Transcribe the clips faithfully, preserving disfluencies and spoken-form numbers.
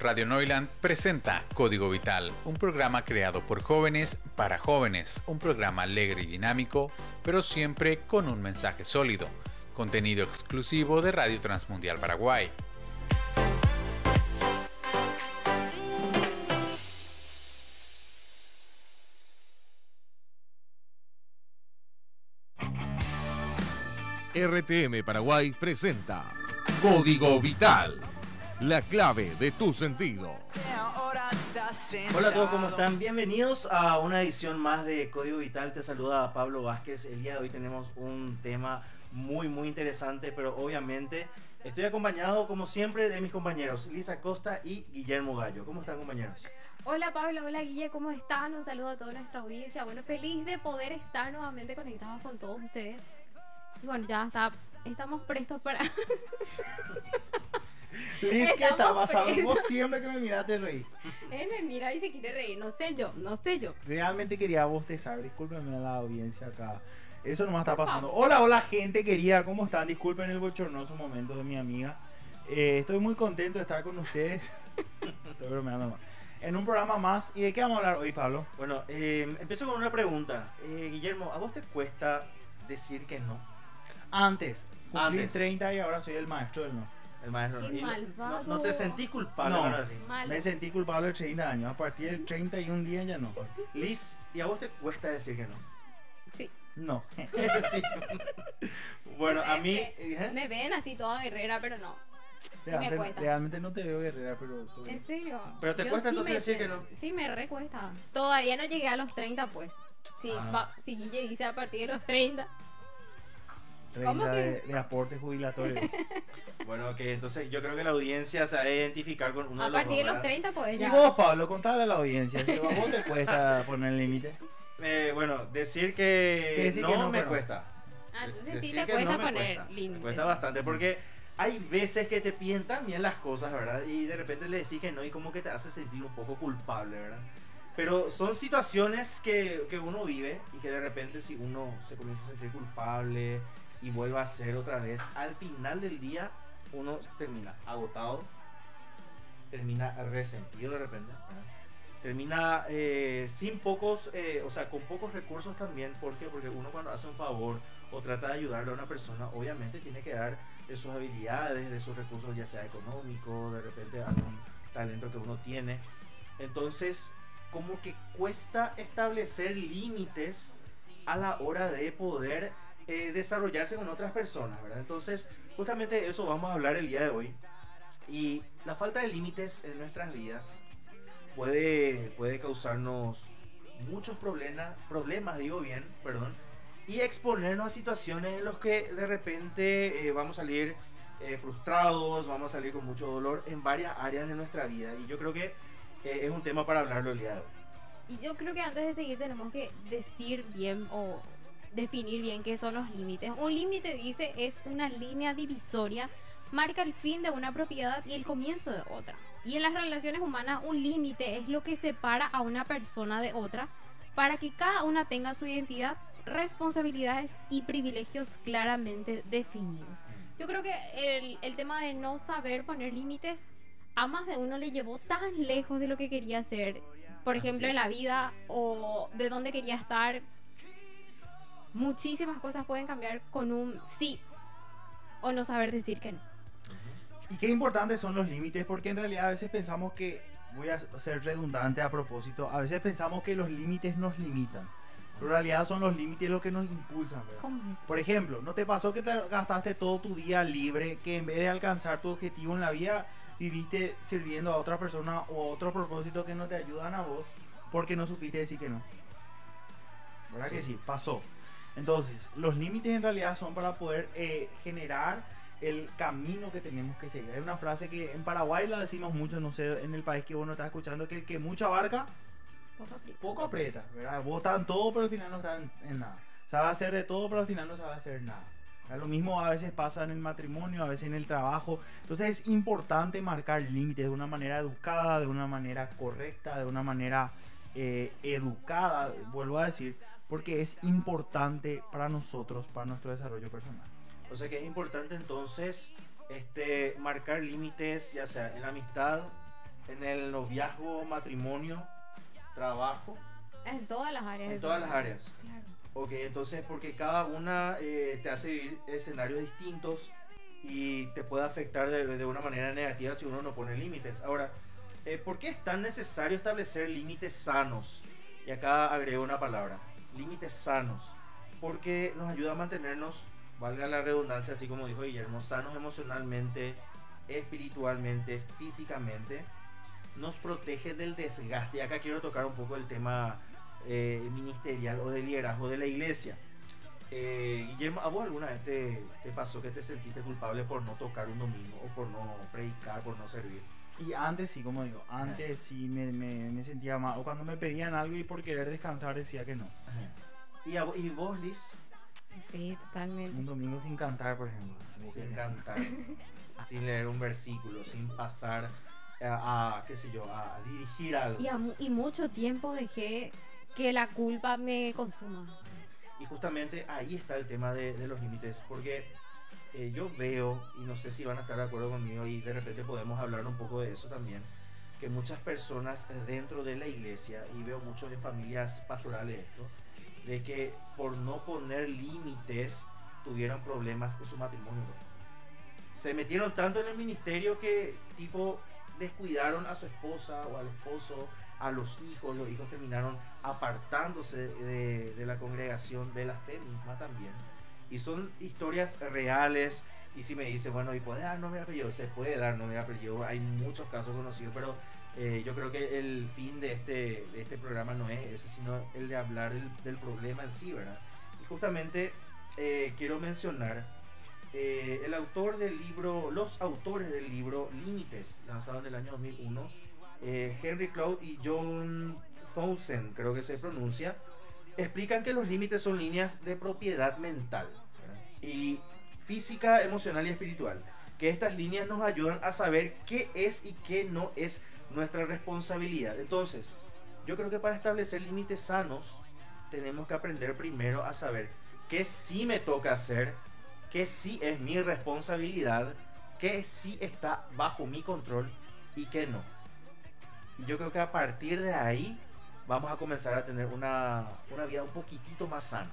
Radio Neuland presenta Código Vital, un programa creado por jóvenes para jóvenes, un programa alegre y dinámico, pero siempre con un mensaje sólido, contenido exclusivo de Radio Transmundial Paraguay. R T M Paraguay presenta Código Vital, la clave de tu sentido. Hola a todos, ¿cómo están? Bienvenidos a una edición más de Código Vital. Te saluda Pablo Vázquez. El día de hoy tenemos un tema muy muy interesante, pero obviamente estoy acompañado como siempre de mis compañeros Lisa Costa y Guillermo Gallo. ¿Cómo están, compañeros? Hola Pablo, hola Guille, ¿cómo están? Un saludo a toda nuestra audiencia. Bueno, feliz de poder estar nuevamente conectados con todos ustedes. Y bueno, ya está, estamos prestos para... Liz, ¿qué está pasando? Vos siempre que me miras te reí. Él me mira y se quiere reír, no sé yo, no sé yo. Realmente quería bostezar, discúlpenme a la audiencia acá. Eso nomás está pasando. Hola, hola gente querida, ¿cómo están? Disculpen el bochornoso momento de mi amiga. Eh, estoy muy contento de estar con ustedes. Estoy bromeando más. En un programa más. ¿Y de qué vamos a hablar hoy, Pablo? Bueno, eh, empiezo con una pregunta. Eh, Guillermo, ¿a vos te cuesta decir que no? Antes, cumplí Antes. treinta y ahora soy el maestro del no. El maestro. Qué y no- malvado. No, no te sentís culpable No. ahora sí. Malo. Me sentí culpable de treinta años. A partir del treinta y un día ya no. Liz, ¿y a vos te cuesta decir que no? Sí. No. Sí. Bueno, a mí... Me, ¿eh? me ven así toda guerrera, pero no. Sí me Realmente, cuesta. realmente no te veo guerrera, pero... estoy- ¿En serio? Pero te Yo cuesta sí entonces me- decir que no. Sí, me recuesta. Todavía no llegué a los treinta, pues. Sí, Ah. va- si Guille dice a partir de los treinta. treinta ¿Cómo que? de, de aportes jubilatorios. Bueno, que entonces yo creo que la audiencia se va a identificar con uno A de los partir de dos, los ¿verdad? treinta, pues Y ya. vos, Pablo, contale a la audiencia, si a vos te cuesta poner el límite. Eh, bueno, decir que, Que decir no, que no, me pero no. cuesta. Ah, entonces sí Decir te que cuesta no me poner cuesta. límites. Me cuesta bastante porque hay veces que te piden tan bien las cosas, ¿verdad? Y de repente le decís que no y como que te hace sentir un poco culpable, ¿verdad? Pero son situaciones que, que uno vive y que de repente si uno se comienza a sentir culpable y vuelve a hacer otra vez, al final del día uno termina agotado, termina resentido de repente, ¿verdad? Termina eh, sin pocos, eh, o sea, con pocos recursos también. ¿Por qué? Porque uno cuando hace un favor o trata de ayudarle a una persona, obviamente tiene que dar de sus habilidades, de sus recursos, ya sea económico, de repente algún talento que uno tiene. Entonces, como que cuesta establecer límites a la hora de poder eh, desarrollarse con otras personas, ¿verdad? Entonces, justamente de eso vamos a hablar el día de hoy. Y la falta de límites en nuestras vidas puede, puede causarnos muchos problemas, problemas digo bien, perdón, y exponernos a situaciones en las que de repente eh, vamos a salir eh, frustrados, vamos a salir con mucho dolor en varias áreas de nuestra vida. Y yo creo que eh, es un tema para hablarlo el día de hoy. Y yo creo que antes de seguir tenemos que decir bien o definir bien qué son los límites. Un límite, dice, es una línea divisoria, marca el fin de una propiedad y el comienzo de otra. Y en las relaciones humanas un límite es lo que separa a una persona de otra para que cada una tenga su identidad, responsabilidades y privilegios claramente definidos. Yo creo que el, el tema de no saber poner límites a más de uno le llevó tan lejos de lo que quería hacer, por ejemplo, en la vida o de dónde quería estar. Muchísimas cosas pueden cambiar con un sí o no saber decir que no. Y qué importantes son los límites, porque en realidad a veces pensamos que, voy a ser redundante a propósito, a veces pensamos que los límites nos limitan. Pero en realidad son los límites los que nos impulsan, ¿verdad? ¿Cómo es eso? Por ejemplo, ¿no te pasó que te gastaste todo tu día libre, que en vez de alcanzar tu objetivo en la vida, viviste sirviendo a otra persona o a otro propósito que no te ayudan a vos porque no supiste decir que no? ¿Verdad Sí. que sí? Pasó. Entonces, los límites en realidad son para poder eh, generar el camino que tenemos que seguir. Hay una frase que en Paraguay la decimos mucho, no sé, en el país que uno está escuchando, que el que mucho abarca, Poco aprieta. poco aprieta, ¿verdad? Vos estás en todo, pero al final no estás en, en nada. Sabe hacer de todo, pero al final no sabe hacer nada. ¿Verdad? Lo mismo a veces pasa en el matrimonio, a veces en el trabajo. Entonces es importante marcar límites de una manera educada, de una manera correcta, de una manera eh, educada, vuelvo a decir, porque es importante para nosotros, para nuestro desarrollo personal. O sea que es importante entonces este, marcar límites, ya sea en la amistad, en el noviazgo, matrimonio, trabajo, En todas las áreas. en de todas tu las vida. áreas. Claro. Ok, entonces porque cada una eh, te hace vivir escenarios distintos y te puede afectar de, de una manera negativa si uno no pone límites. Ahora, eh, ¿por qué es tan necesario establecer límites sanos? Y acá agrego una palabra, límites sanos, porque nos ayuda a mantenernos, valga la redundancia, así como dijo Guillermo, sanos emocionalmente, espiritualmente, físicamente, nos protege del desgaste. Y acá quiero tocar un poco el tema eh, ministerial o de liderazgo de la iglesia. Eh, Guillermo, ¿a vos alguna vez te, te pasó que te sentiste culpable por no tocar un domingo o por no predicar, por no servir? Y antes sí, como digo, antes sí me, me, me sentía mal. O cuando me pedían algo y por querer descansar decía que no. ¿Y, a, vo- y vos, Liz? Sí, Un totalmente. domingo sin cantar, por ejemplo. Sin cantar, sin leer un versículo, sin pasar a, a, qué sé yo, a dirigir algo. Y, a mu- y mucho tiempo dejé que la culpa me consuma. Y justamente ahí está el tema de, de los límites, porque eh, yo veo, y no sé si van a estar de acuerdo conmigo, y de repente podemos hablar un poco de eso también, que muchas personas dentro de la iglesia, y veo mucho en familias pastorales esto, de que por no poner límites tuvieron problemas en su matrimonio. Se metieron tanto en el ministerio que tipo descuidaron a su esposa o al esposo, a los hijos, los hijos terminaron apartándose de, de la congregación, de la fe misma también. Y son historias reales. Y si me dice, bueno, ¿y puede dar nombre y apellido? Se puede dar nombre y apellido. Hay muchos casos conocidos, pero eh, yo creo que el fin de este, de este programa no es ese, sino el de hablar el, del problema en sí, ¿verdad? Y justamente eh, quiero mencionar eh, el autor del libro, los autores del libro Límites, lanzado en el año dos mil uno, eh, Henry Cloud y John Townsend, creo que se pronuncia, explican que los límites son líneas de propiedad mental, ¿verdad? Y física, emocional y espiritual, que estas líneas nos ayudan a saber qué es y qué no es nuestra responsabilidad. Entonces, yo creo que para establecer límites sanos tenemos que aprender primero a saber qué sí me toca hacer, qué sí es mi responsabilidad, qué sí está bajo mi control y qué no. Y yo creo que a partir de ahí vamos a comenzar a tener una, una vida un poquitito más sana,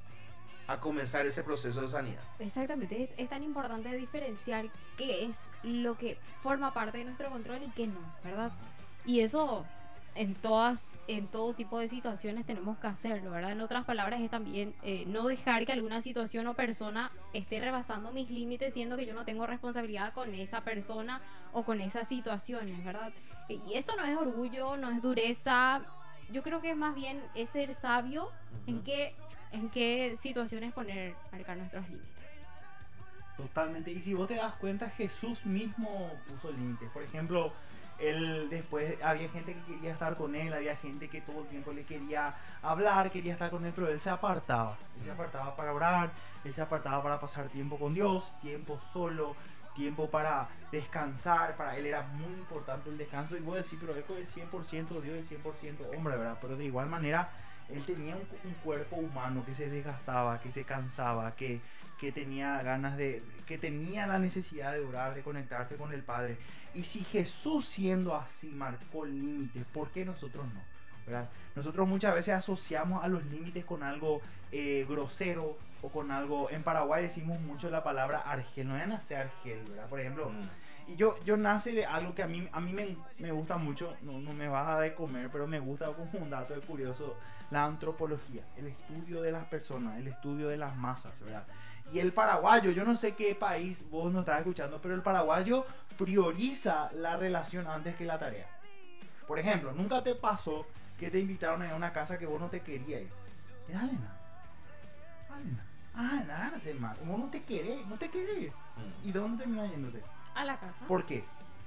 a comenzar ese proceso de sanidad. Exactamente, es, es tan importante diferenciar qué es lo que forma parte de nuestro control y qué no, ¿verdad? Y eso en todas, en todo tipo de situaciones tenemos que hacerlo, ¿verdad? En otras palabras es también eh, no dejar que alguna situación o persona esté rebasando mis límites, siendo que yo no tengo responsabilidad con esa persona o con esas situaciones, ¿verdad? Y esto no es orgullo, no es dureza, yo creo que es más bien es ser sabio en Ujú. qué, en qué situaciones poner, marcar nuestros límites. Totalmente. Y si vos te das cuenta, Jesús mismo puso límites. Por ejemplo, él después había gente que quería estar con él, había gente que todo el tiempo le quería hablar, quería estar con él, pero él se apartaba. Él se apartaba para orar, él se apartaba para pasar tiempo con Dios, tiempo solo, tiempo para descansar. Para él era muy importante el descanso. Y vos decís, pero él es cien por ciento Dios y cien por ciento hombre, ¿verdad? Pero de igual manera, él tenía un, un cuerpo humano que se desgastaba, que se cansaba, que, que tenía ganas de, que tenía la necesidad de orar, de conectarse con el Padre. Y si Jesús, siendo así, marcó límites, ¿por qué nosotros no? ¿Verdad? Nosotros muchas veces asociamos a los límites con algo eh, grosero o con algo. En Paraguay decimos mucho la palabra argel, no van a ser argel, ¿verdad? Por ejemplo, Mm. y yo, yo nace de algo que a mí, a mí me, me gusta mucho, no, no me vas a de comer, pero me gusta como un dato de curioso, la antropología, el estudio de las personas, el estudio de las masas, ¿verdad? Y el paraguayo, yo no sé qué país vos no estás escuchando, pero el paraguayo prioriza la relación antes que la tarea. Por ejemplo, nunca te pasó que te invitaron a ir a una casa que vos no te querías ir. Y dale, nada. Dale, nada. Ah, nada, se mal. Vos no te querés, no te querés ir. Mm. ¿Y dónde terminas yéndote? A la casa. ¿Por qué?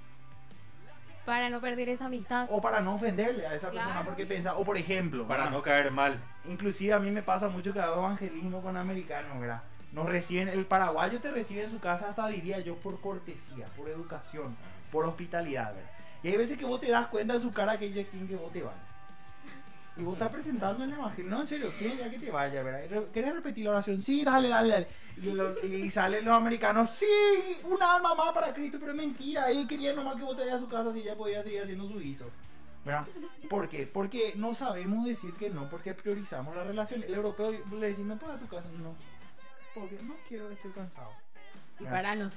Para no perder esa amistad. O para no ofenderle a esa Claro. persona, porque pensa, o por ejemplo, Para ¿verdad? no caer mal. Inclusive a mí me pasa mucho que hago evangelismo con americanos, ¿verdad? Nos reciben, el paraguayo te recibe en su casa hasta diría yo por cortesía, por educación, por hospitalidad, ¿verdad? Y hay veces que vos te das cuenta de su cara que ella quien que vos te vale. Y vos estás presentando el evangelio. No, en serio, ¿quieres ya que te vaya, verdad? ¿Quieres repetir la oración? Sí, dale, dale, dale. Y, lo, y salen los americanos, sí, una alma más para Cristo, pero es mentira. Él quería nomás que vos te vayas a su casa si ya podía seguir haciendo su guiso. ¿Verdad? ¿Por qué? Porque no sabemos decir que no, porque priorizamos la relación. El europeo le dice, ¿me puedo a tu casa? No. Porque no quiero, estoy cansado. Y para no